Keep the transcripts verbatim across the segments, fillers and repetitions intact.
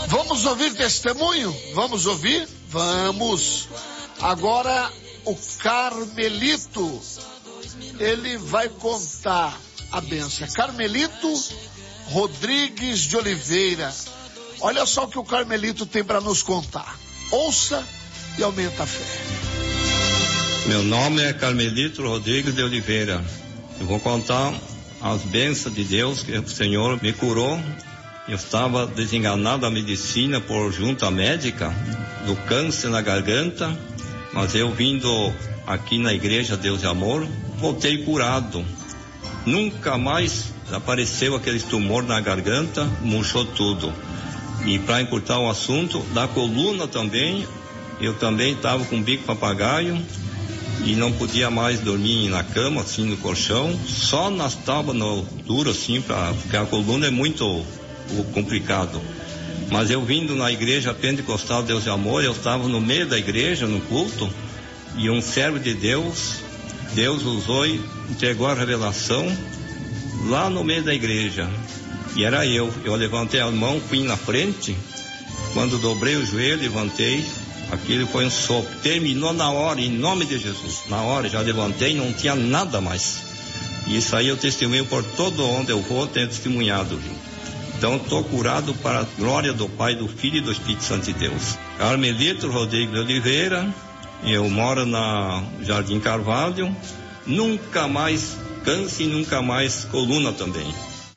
Vamos ouvir testemunho? Vamos ouvir? Vamos. Agora o Carmelito, ele vai contar a bênção. Carmelito Rodrigues de Oliveira. Olha só o que o Carmelito tem para nos contar. Ouça e aumenta a fé. Meu nome é Carmelito Rodrigues de Oliveira. Eu vou contar as bênçãos de Deus que o Senhor me curou. Eu estava desenganado da medicina por junta médica, do câncer na garganta, mas eu vindo aqui na igreja Deus e Amor, voltei curado. Nunca mais apareceu aquele tumor na garganta, murchou tudo. E para encurtar o assunto, da coluna também, eu também estava com bico papagaio e não podia mais dormir na cama, assim, no colchão, só nas tábuas no duro, assim, pra, porque a coluna é muito complicado. Mas eu vindo na igreja Pentecostal Deus e Amor, eu estava no meio da igreja, no culto, e um servo de Deus, Deus usou e entregou a revelação lá no meio da igreja. E era eu, eu levantei a mão, fui na frente, quando dobrei o joelho, levantei, aquilo foi um sopro, terminou na hora, em nome de Jesus, na hora, já levantei, não tinha nada mais. E isso aí eu testemunho por todo onde eu vou, tenho testemunhado, viu? Então, estou curado para a glória do Pai, do Filho e do Espírito Santo de Deus. Carmelito Rodrigues de Oliveira, eu moro na Jardim Carvalho, nunca mais câncer e nunca mais coluna também.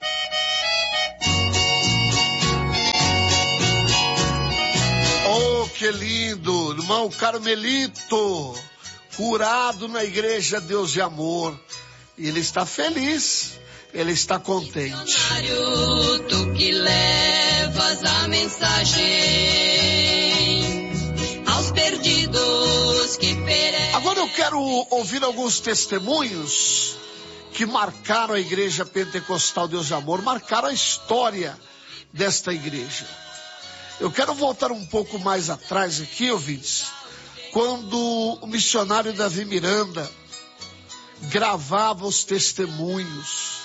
Oh, que lindo, irmão Carmelito, curado na igreja Deus e Amor. E ele está feliz. Ele está contente. Tu que levas a mensagem aos perdidos que perecem. Agora eu quero ouvir alguns testemunhos que marcaram a igreja Pentecostal Deus e Amor, marcaram a história desta igreja. Eu quero voltar um pouco mais atrás aqui, ouvintes, quando o missionário Davi Miranda gravava os testemunhos.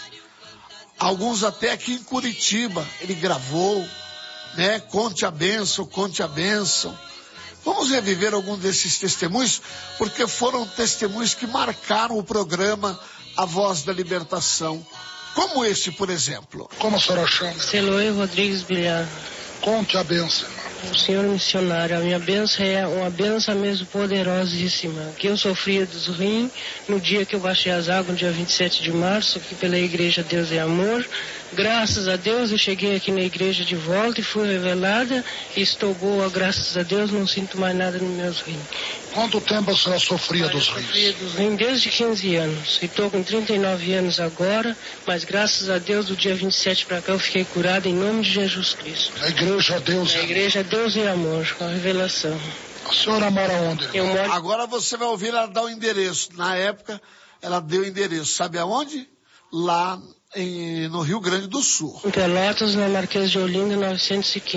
Alguns até aqui em Curitiba, ele gravou, né? Conte a bênção, conte a bênção. Vamos reviver algum desses testemunhos, porque foram testemunhos que marcaram o programa A Voz da Libertação. Como este, por exemplo. Como a senhora chama? Celoe Rodrigues Bilhar. Conte a bênção. O senhor missionário, a minha bênção é uma bênção mesmo poderosíssima, que eu sofria dos rins no dia que eu baixei as águas, no dia vinte e sete de março, aqui pela igreja Deus e Amor. Graças a Deus eu cheguei aqui na igreja de volta e fui revelada e estou boa, graças a Deus, não sinto mais nada nos meus rins. Quanto tempo a senhora sofria eu dos rins? Sofria dos rins desde quinze anos, e estou com trinta e nove anos agora, mas graças a Deus do dia vinte e sete para cá eu fiquei curada em nome de Jesus Cristo. Na igreja Deus Na igreja Deus e Amor, com a revelação. A senhora mora onde? Eu moro... Agora você vai ouvir ela dar o endereço. Na época, ela deu o endereço. Sabe aonde? Lá em, no Rio Grande do Sul. Em Pelotas, na Marquês de Olinda, novecentos e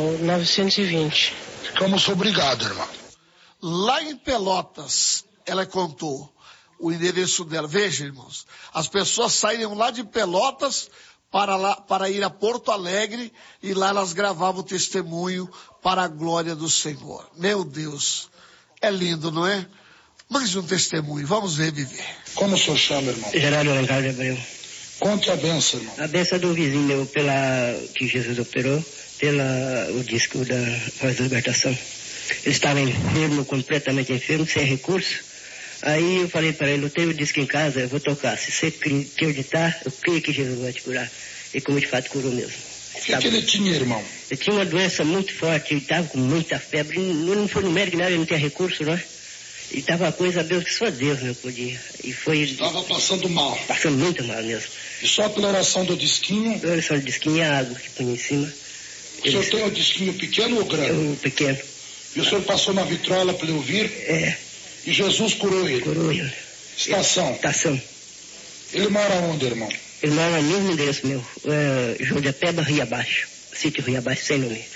vinte. Ficamos obrigados, irmão. Lá em Pelotas, ela contou o endereço dela. Veja, irmãos, as pessoas saíram lá de Pelotas para, lá, para ir a Porto Alegre e lá elas gravavam o testemunho para a glória do Senhor. Meu Deus, é lindo, não é? Mais um testemunho, vamos reviver. Como o senhor chama, irmão? Geraldo Alencar de Abreu. Conte a benção, irmão. A benção do vizinho meu, pela que Jesus operou, pela o disco da Voz da Libertação. Ele estava enfermo, completamente enfermo, sem recurso. Aí eu falei para ele, eu tenho o disco em casa, eu vou tocar. Se você acreditar, eu creio que Jesus vai te curar. E como de fato curou mesmo. O que, que ele tinha, irmão? Ele tinha uma doença muito forte, ele estava com muita febre, ele não foi no médico nada, ele não tinha recurso, não é? E estava uma coisa, Deus, que só Deus não podia. E foi... Estava passando mal. Passando muito mal mesmo. E só pela oração do disquinho? Pela oração do disquinho e a água que põe em cima. O senhor tem o disquinho pequeno ou grande? O pequeno. E o senhor passou na vitrola para ele ouvir? É. E Jesus curou ele? Curou ele. Estação? Estação. Ele mora onde, irmão? Ele mora no mesmo endereço meu. É, João de Peba, Rio Abaixo. Sítio Rio Abaixo, sem nome.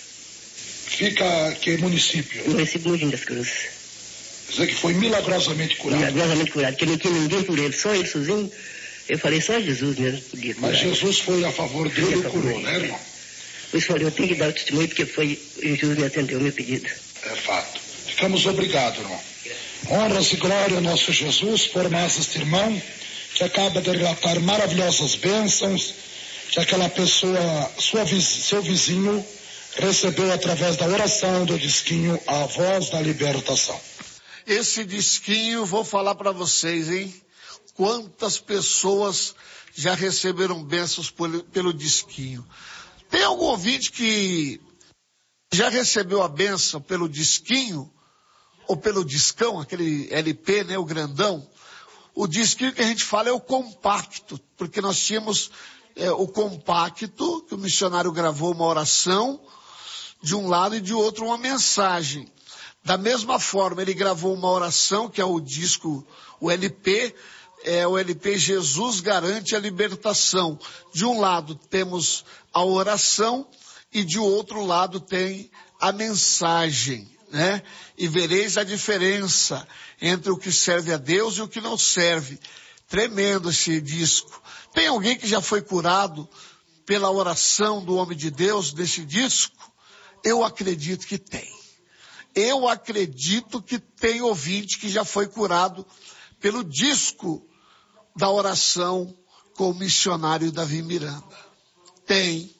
Fica que município? Município Mogi das Cruzes. Quer dizer que foi milagrosamente curado? Milagrosamente curado, porque não tinha ninguém por ele, só ele sozinho. Eu falei, só Jesus mesmo podia curar. Mas Jesus foi a favor dele e curou, né, irmão? Por isso falei, eu tenho que dar o testemunho porque foi, Jesus me atendeu o meu pedido. É fato. Ficamos obrigados, irmão. Honras e glória ao nosso Jesus por mais este irmão que acaba de relatar maravilhosas bênçãos que aquela pessoa, sua, seu vizinho, recebeu através da oração do disquinho A Voz da Libertação. Esse disquinho, vou falar para vocês, hein? Quantas pessoas já receberam bênçãos pelo, pelo disquinho. Tem algum ouvinte que já recebeu a bênção pelo disquinho ou pelo discão, aquele L P, né, o grandão? O disquinho que a gente fala é o compacto, porque nós tínhamos é, o compacto, que o missionário gravou uma oração de um lado e de outro uma mensagem. Da mesma forma, ele gravou uma oração, que é o disco, o L P, é o L P Jesus Garante a Libertação. De um lado temos a oração e de outro lado tem a mensagem, né? E vereis a diferença entre o que serve a Deus e o que não serve. Tremendo esse disco. Tem alguém que já foi curado pela oração do homem de Deus desse disco? Eu acredito que tem. Eu acredito que tem ouvinte que já foi curado pelo disco da oração com o missionário Davi Miranda. Tem.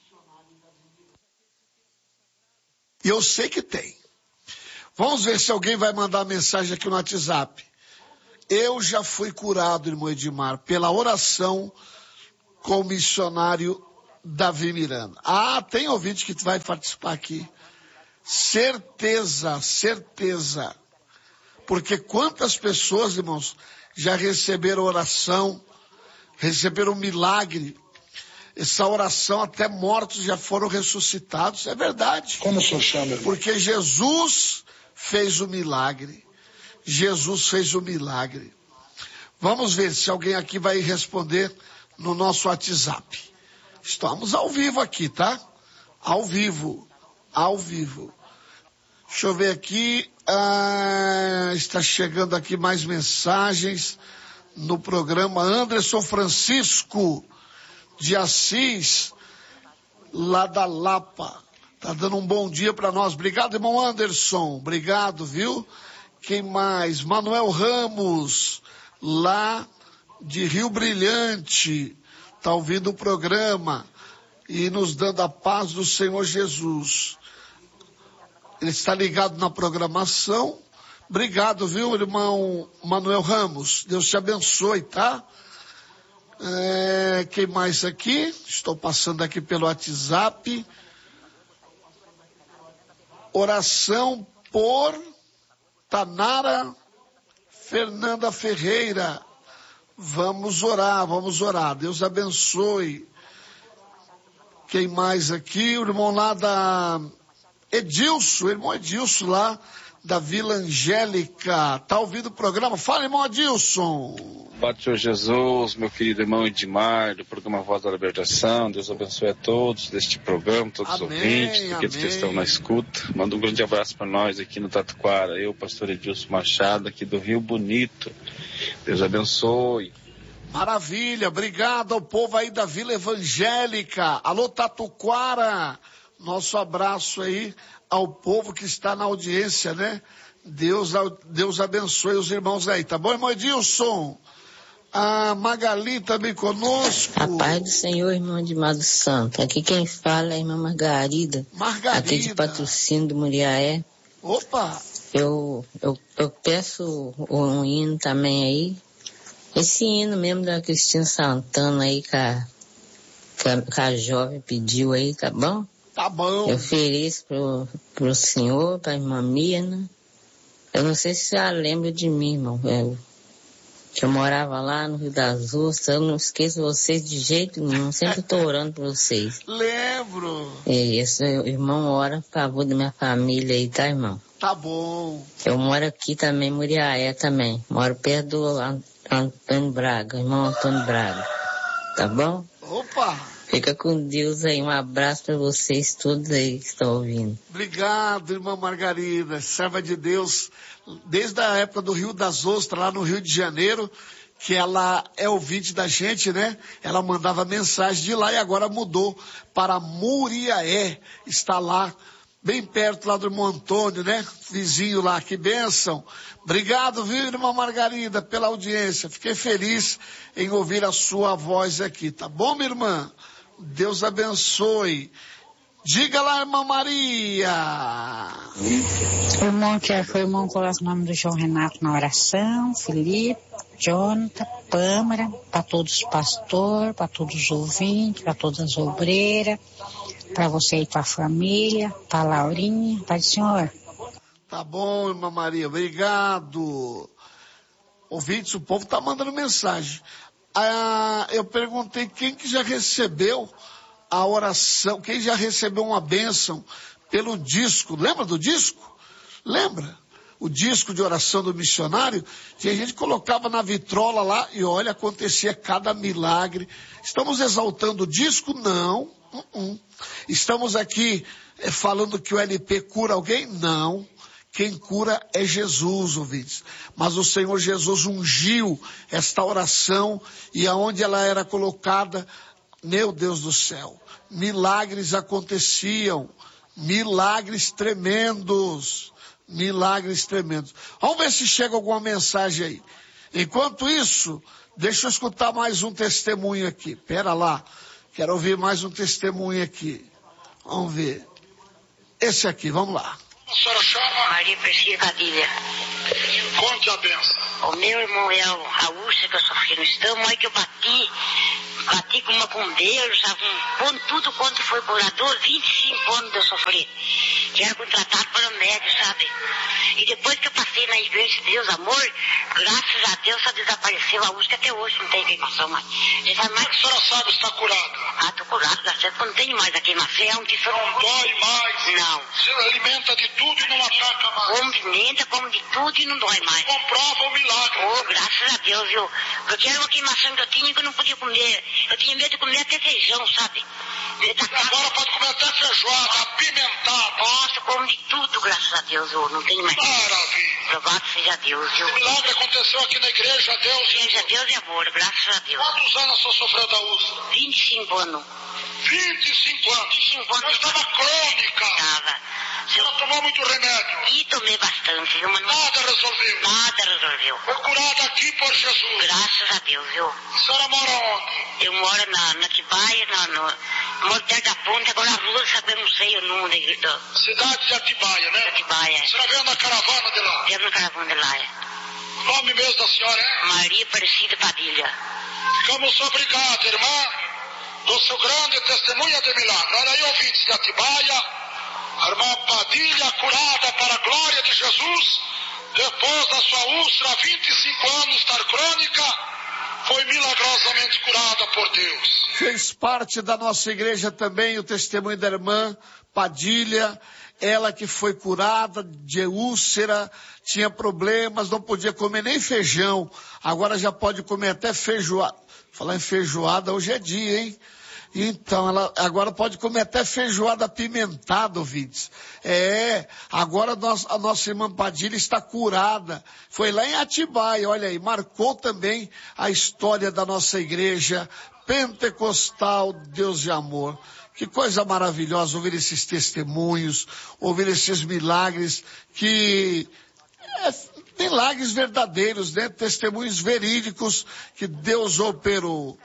E eu sei que tem. Vamos ver se alguém vai mandar mensagem aqui no WhatsApp. Eu já fui curado, irmão Edmar, pela oração com o missionário Davi Miranda. Ah, tem ouvinte que vai participar aqui. Certeza, certeza. Porque quantas pessoas, irmãos, já receberam oração, receberam milagre. Essa oração, até mortos já foram ressuscitados. É verdade. Como o senhor chama, irmão? Porque Jesus fez o milagre. Jesus fez o milagre. Vamos ver se alguém aqui vai responder no nosso WhatsApp. Estamos ao vivo aqui, tá? Ao vivo. Ao vivo. Deixa eu ver aqui. Ah, está chegando aqui mais mensagens no programa. Anderson Francisco de Assis, lá da Lapa. Tá dando um bom dia para nós. Obrigado, irmão Anderson. Obrigado, viu? Quem mais? Manuel Ramos, lá de Rio Brilhante. Tá ouvindo o programa e nos dando a paz do Senhor Jesus. Ele está ligado na programação. Obrigado, viu, irmão Manuel Ramos? Deus te abençoe, tá? É, quem mais aqui? Estou passando aqui pelo WhatsApp. Oração por Tanara Fernanda Ferreira. Vamos orar, vamos orar. Deus abençoe. Quem mais aqui? O irmão lá da Edilson, o irmão Edilson lá da Vila Angélica. Tá ouvindo o programa? Fala, irmão Edilson. Pai do Senhor Jesus, meu querido irmão Edmar, do programa Voz da Libertação. Deus abençoe a todos deste programa, todos amém, os ouvintes, aqueles que estão na escuta. Manda um grande abraço para nós aqui no Tatuquara. Eu, pastor Edilson Machado, aqui do Rio Bonito. Deus abençoe. Maravilha, obrigado ao povo aí da Vila Evangélica. Alô, Tatuquara. Nosso abraço aí ao povo que está na audiência, né? Deus, Deus abençoe os irmãos aí, tá bom, irmão Edilson? A Magali também conosco. A paz do Senhor, irmão Edmar do Santo. Aqui quem fala é a irmã Margarida. Margarida. Aqui de Patrocínio do Muriaé. Opa! Eu, eu, eu peço um hino também aí. Esse hino mesmo da Cristina Santana aí, que a, que a, que a jovem pediu aí, tá bom? Tá bom. Eu ofereço pro, pro senhor, pra irmã Mirna. Eu não sei se você lembra de mim, irmão. Eu, que eu morava lá no Rio das Ostras. Eu não esqueço vocês de jeito nenhum. Sempre tô orando por vocês. Lembro. E esse irmão ora a favor da minha família aí, tá, irmão? Tá bom. Eu moro aqui também, Muriaé também. Moro perto do Antônio Braga, irmão Antônio Braga. Tá bom? Opa! Fica com Deus aí, um abraço para vocês todos aí que estão ouvindo. Obrigado, irmã Margarida, serva de Deus, desde a época do Rio das Ostras, lá no Rio de Janeiro, que ela é ouvinte da gente, né? Ela mandava mensagem de lá e agora mudou para Muriaé. Está lá, bem perto lá do irmão Antônio, né? Vizinho lá, que bênção. Obrigado, viu, irmã Margarida, pela audiência. Fiquei feliz em ouvir a sua voz aqui, tá bom, minha irmã? Deus abençoe. Diga lá, irmã Maria. O irmão que foi o irmão coloca o nome do João Renato na oração, Felipe, Jonathan, Pâmara, para todos os pastores, para todos os ouvintes, para todas as obreiras, para você e tua família, para Laurinha, Pai do Senhor. Tá bom, irmã Maria, obrigado. Ouvintes, o povo tá mandando mensagem. Ah, eu perguntei quem que já recebeu a oração, quem já recebeu uma bênção pelo disco. Lembra do disco? Lembra? O disco de oração do missionário, que a gente colocava na vitrola lá e olha, acontecia cada milagre. Estamos exaltando o disco? Não. Uh -uh. Estamos aqui é, falando que o L P cura alguém? Não. Quem cura é Jesus, ouvintes. Mas o Senhor Jesus ungiu esta oração e aonde ela era colocada, meu Deus do céu, milagres aconteciam, milagres tremendos, milagres tremendos. Vamos ver se chega alguma mensagem aí. Enquanto isso, deixa eu escutar mais um testemunho aqui. Pera lá, quero ouvir mais um testemunho aqui. Vamos ver. Esse aqui, vamos lá. A senhora chama? Maria Priscila Padilha. Conte a benção. O meu irmão é a úlcera que eu sofri no estômago, aí que eu bati, bati com uma bombeiro, sabe, com tudo quanto foi curador, vinte e cinco anos de eu sofri, que era contratado para o médico, sabe? E depois que eu passei na igreja de Deus Amor, graças a Deus só desapareceu a úlcera, até hoje não tem queimação mais. Já sabe mais... A senhora sabe se está curada? Ah, tô curado, graças a Deus, não tenho mais a queimação, é um que não dói mais? Não. Você alimenta de tudo e não ataca mais? Como pimenta, como de tudo e não dói mais. Comprova o milagre. Oh, graças a Deus, viu? Porque era uma queimação que eu tinha que eu não podia comer. Eu tinha medo de comer até feijão, sabe? Agora pode comer até feijoada, apimentada. Nossa, como de tudo, graças a Deus, eu não tenho mais. Maravilha. Louvado seja Deus, viu? O milagre aconteceu aqui na igreja, Deus. Igreja, Deus e amor, graças a Deus. Quantos anos você sofreu da úlcera? vinte e cinco anos. vinte e cinco anos? vinte e cinco anos. Eu estava crônica. Estava. Você não tomou muito remédio? E tomei bastante, viu? Mas não... Nada resolveu? Nada resolveu. Foi curada aqui por Jesus? Graças a Deus, viu? A senhora mora onde? Eu moro na, na Atibaia, na, no, moro perto da ponte, agora a rua, sabe, eu não sei o nome da igreja. Cidade de Atibaia, né? Atibaia. A senhora veio na caravana de lá? Veio na caravana de lá, é. O nome mesmo da senhora é? Maria Aparecida Padilha. Ficamos obrigados, irmã, do seu grande testemunho de milagre. Olha aí, ouvintes de Atibaia. A irmã Padilha, curada para a glória de Jesus, depois da sua úlcera, há vinte e cinco anos, estar crônica, foi milagrosamente curada por Deus. Fez parte da nossa igreja também o testemunho da irmã Padilha, ela que foi curada de úlcera, tinha problemas, não podia comer nem feijão, agora já pode comer até feijoada. Falar em feijoada, hoje é dia, hein? Então, ela agora pode comer até feijoada apimentada, ouvintes. É, agora nós, a nossa irmã Padilha está curada. Foi lá em Atibaia, olha aí, marcou também a história da nossa igreja pentecostal, Deus de amor. Que coisa maravilhosa ouvir esses testemunhos, ouvir esses milagres, que é, milagres verdadeiros, né? Testemunhos verídicos que Deus operou.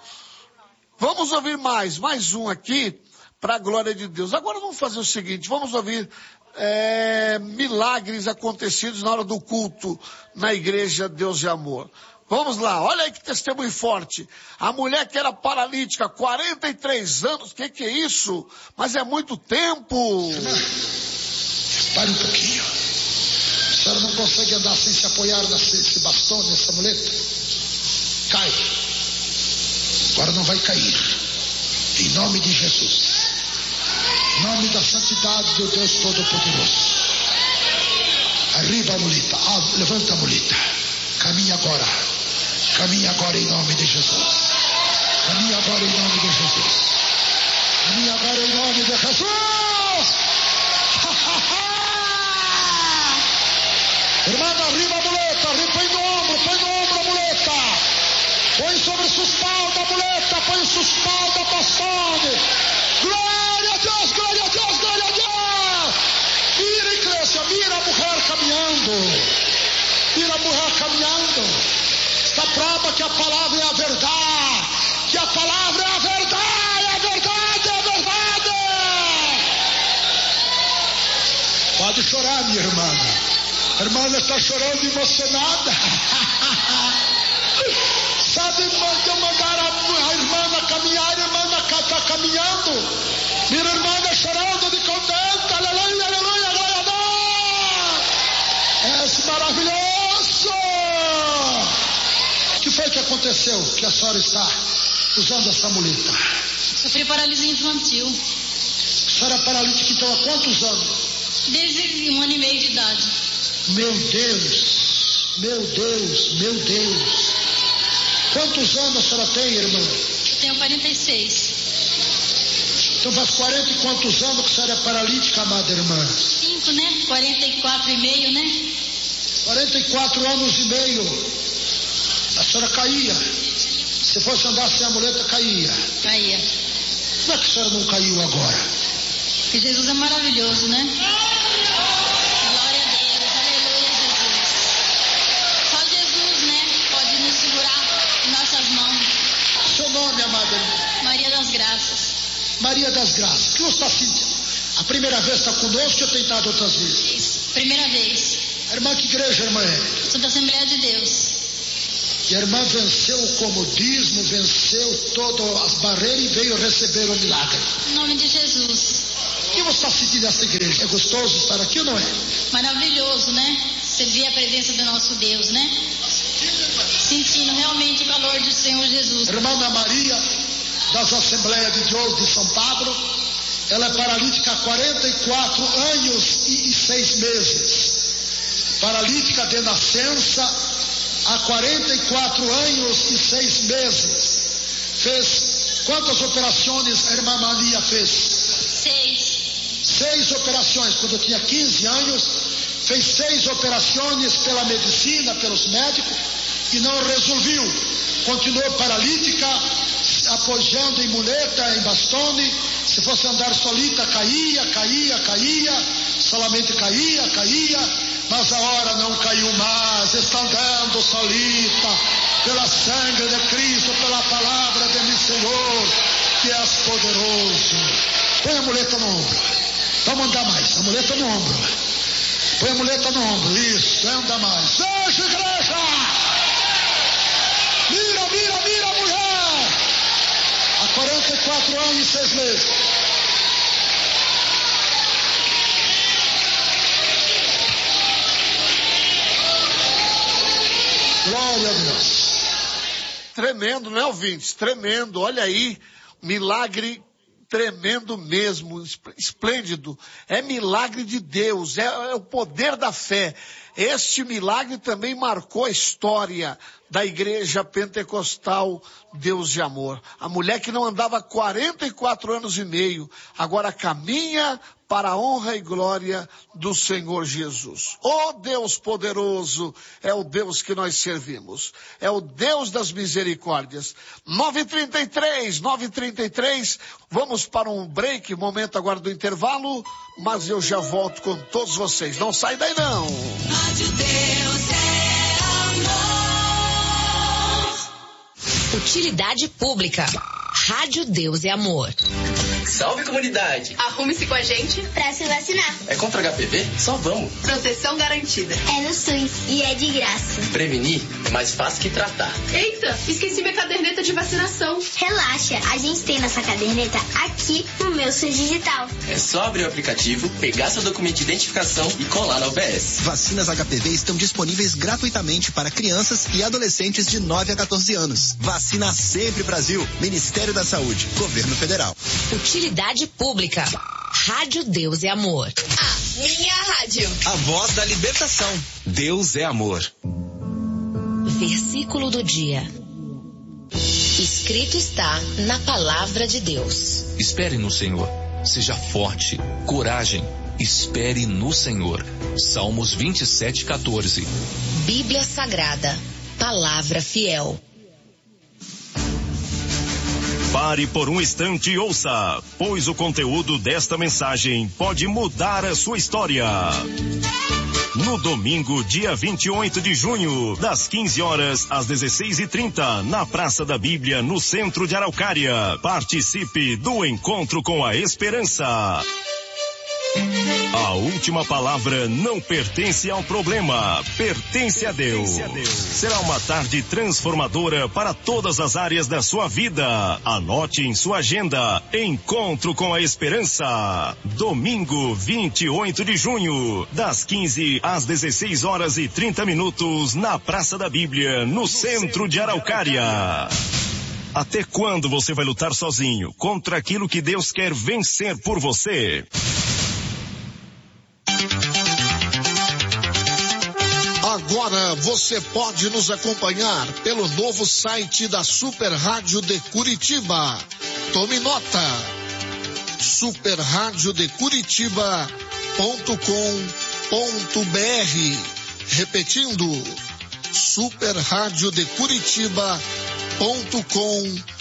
Vamos ouvir mais, mais um aqui, para a glória de Deus. Agora vamos fazer o seguinte, vamos ouvir é, milagres acontecidos na hora do culto na igreja Deus de Amor. Vamos lá, olha aí que testemunho forte. A mulher que era paralítica, quarenta e três anos, que que é isso? Mas é muito tempo. Pare um pouquinho. A senhora não consegue andar sem se apoiar nesse bastão, nessa muleta? Cai. Agora não vai cair. Em nome de Jesus. Em nome da santidade do Deus Todo-Poderoso. Arriba a muleta. Ah, levanta a muleta. Caminha agora. Caminha agora em nome de Jesus. Caminha agora em nome de Jesus. Caminha agora em nome de Jesus. Irmã, arriba a muleta. Põe no ombro. Põe no ombro a muleta. Põe sobre os pau da muleta, põe sobre os pau da bastone. Glória a Deus, glória a Deus, glória a Deus. Mira, igreja, mira a mulher caminhando. Mira a mulher caminhando. Esta prova que a palavra é a verdade. Que a palavra é a verdade, é a verdade, é a verdade. Pode chorar, minha irmã. A irmã está chorando emocionada. Sabe, eu mandar a, a irmã caminhar, a irmã está caminhando. Minha irmã chorando de contente. Aleluia, aleluia, glória a Deus. É maravilhoso. O que foi que aconteceu que a senhora está usando essa muleta? Sofri paralisia infantil. A senhora é paralítica então há quantos anos? Desde um ano e meio de idade. Meu Deus, meu Deus, meu Deus. Quantos anos a senhora tem, irmã? Eu tenho quarenta e seis. Então faz quarenta e quantos anos que a senhora é paralítica, amada irmã? Cinco, né? quarenta e quatro e meio, né? quarenta e quatro anos e meio. A senhora caía. Se fosse andar sem a muleta, caía. Caía. Como é que a senhora não caiu agora? Porque Jesus é maravilhoso, né? Glória a Deus, aleluia, Jesus. Só Jesus, né? Pode nos segurar em nossas mãos. Seu nome, amada irmã? Maria das Graças. Maria das Graças. O que você está sentindo? A primeira vez está conosco ou tem tentado outras vezes? Isso, primeira vez. A irmã, que igreja, irmã é? Sou da Assembleia de Deus. E a irmã venceu o comodismo, venceu todas as barreiras e veio receber o milagre. Em nome de Jesus. O que você está sentindo nessa igreja? É gostoso estar aqui ou não é? Maravilhoso, né? Você vê a presença do nosso Deus, né? Sentindo realmente o calor do Senhor Jesus. A irmã Ana Maria, das Assembleias de Deus de São Paulo, ela é paralítica há quarenta e quatro anos e seis meses. Paralítica de nascença há quarenta e quatro anos e seis meses. Fez quantas operações a irmã Maria fez? Seis. Seis operações. Quando eu tinha quinze anos, fez seis operações pela medicina, pelos médicos, e não resolveu. Continuou paralítica, apoiando em muleta, em bastone. Se fosse andar solita, caía, caía, caía. Solamente caía, caía. Mas a hora não caiu mais, está andando solita, pela sangue de Cristo, pela palavra de meu Senhor, que és poderoso. Põe a muleta no ombro, vamos andar mais, a muleta no ombro, põe a muleta no ombro, isso, anda mais. Veja, igreja, mira, mira, mira, mulher, há quarenta e quatro anos e seis meses. Glória a Deus. Tremendo, né, ouvintes? Tremendo. Olha aí, milagre tremendo mesmo, esplêndido. É milagre de Deus, é, é o poder da fé. Este milagre também marcou a história da igreja pentecostal Deus de Amor. A mulher que não andava há quarenta e quatro anos e meio, agora caminha para a honra e glória do Senhor Jesus. Oh Deus poderoso, é o Deus que nós servimos. É o Deus das misericórdias. nove e trinta e três, nove e trinta e três, vamos para um break, momento agora do intervalo, mas eu já volto com todos vocês. Não sai daí não. Rádio Deus é amor. Utilidade pública. Rádio Deus é amor. Salve, comunidade! Arrume-se com a gente pra se vacinar. É contra H P V? Só vamos. Proteção garantida. É no SUS e é de graça. Prevenir é mais fácil que tratar. Eita, esqueci minha caderneta de vacinação. Relaxa, a gente tem nossa caderneta aqui no Meu SUS Digital. É só abrir o aplicativo, pegar seu documento de identificação e colar na U B S. Vacinas H P V estão disponíveis gratuitamente para crianças e adolescentes de nove a quatorze anos. Vacina Sempre Brasil. Ministério da Saúde. Governo Federal. Utilidade pública. Rádio Deus é amor. A minha rádio. A voz da libertação. Deus é amor. Versículo do dia. Escrito está na palavra de Deus. Espere no Senhor. Seja forte. Coragem. Espere no Senhor. Salmos vinte e sete, quatorze. Bíblia Sagrada. Palavra fiel. Pare por um instante e ouça, pois o conteúdo desta mensagem pode mudar a sua história. No domingo, dia vinte e oito de junho, das quinze horas às dezesseis e trinta, na Praça da Bíblia, no centro de Araucária. Participe do Encontro com a Esperança. A última palavra não pertence ao problema, pertence a Deus. Será uma tarde transformadora para todas as áreas da sua vida. Anote em sua agenda, Encontro com a Esperança. Domingo, vinte e oito de junho, das quinze às dezesseis horas e trinta minutos, na Praça da Bíblia, no centro de Araucária. Até quando você vai lutar sozinho contra aquilo que Deus quer vencer por você? Agora você pode nos acompanhar pelo novo site da Super Rádio de Curitiba. Tome nota: super rádio de curitiba ponto com ponto br. Repetindo: super rádio de curitiba ponto com ponto br.